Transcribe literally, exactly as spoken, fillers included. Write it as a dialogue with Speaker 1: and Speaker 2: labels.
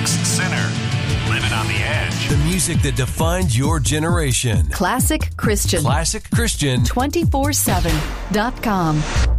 Speaker 1: Max Sinner. Living on the Edge.
Speaker 2: The music that defined your generation.
Speaker 3: Classic Christian.
Speaker 2: Classic Christian.
Speaker 3: two four seven dot com.